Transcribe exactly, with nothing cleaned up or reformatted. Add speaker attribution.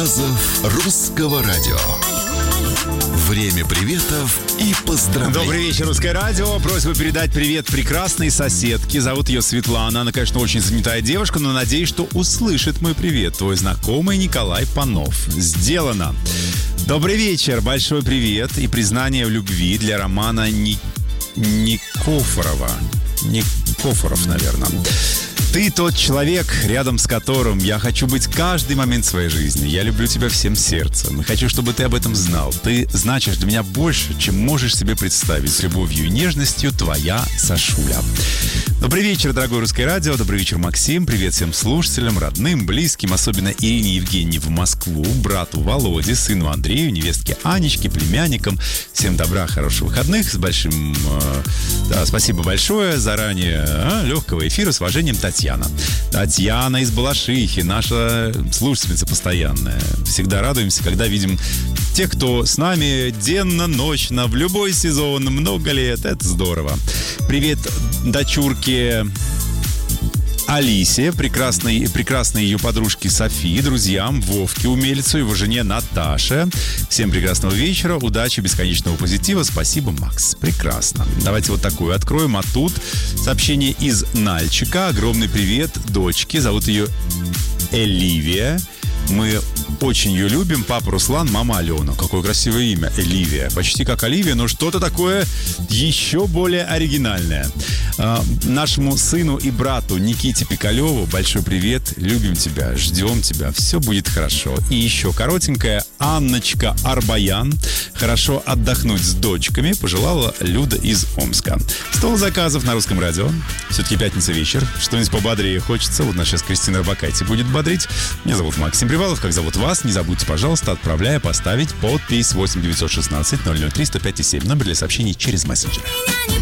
Speaker 1: рассказов русского радио. Время приветов и поздравлений.
Speaker 2: Добрый вечер, Русское радио. Просьба передать привет прекрасной соседке. Зовут ее Светлана. Она, конечно, очень занятая девушка, но надеюсь, что услышит мой привет. Твой знакомый Николай Панов. Сделано. Добрый вечер, большой привет и признание в любви для Романа Ни... Никофорова. Никофоров, наверное. Ты тот человек, рядом с которым я хочу быть каждый момент своей жизни. Я люблю тебя всем сердцем и хочу, чтобы ты об этом знал. Ты значишь для меня больше, чем можешь себе представить. С любовью и нежностью, твоя Сашуля. Добрый вечер, дорогое Русское радио. Добрый вечер, Максим. Привет всем слушателям, родным, близким, особенно Ирине Евгеньевне в Москву, брату Володе, сыну Андрею, невестке Анечке, племянникам. Всем добра, хороших выходных. С большим... Э, да, спасибо большое. Заранее э, легкого эфира. С уважением, Татьяна. Татьяна из Балашихи, наша слушательница постоянная. Всегда радуемся, когда видим тех, кто с нами денно-ночно, в любой сезон, много лет. Это здорово. Привет дочурке Алисе, прекрасной, прекрасной ее подружке Софии, друзьям, Вовке Умельцу, его жене Наташе. Всем прекрасного вечера, удачи, бесконечного позитива. Спасибо, Макс. Прекрасно. Давайте вот такую откроем. А тут сообщение из Нальчика. Огромный привет дочке. Зовут ее Эливия. Мы очень ее любим. Папа Руслан, мама Алена. Какое красивое имя. Эливия. Почти как Оливия, но что-то такое еще более оригинальное. А, нашему сыну и брату Никите Пикалеву большой привет. Любим тебя, ждем тебя. Все будет хорошо. И еще коротенькая Анночка Арбаян. Хорошо отдохнуть с дочками. Пожелала Люда из Омска. Стол заказов на Русском радио. Все-таки пятница вечер. Что-нибудь пободрее хочется. Вот нас сейчас Кристина Рыбакайте будет бодрить. Меня зовут Максим Привалов. Как зовут вас? Не забудьте, пожалуйста, отправляя, поставить подпись восемь девятьсот шестнадцать ноль ноль три сто пять семь. Номер для сообщений через мессенджер.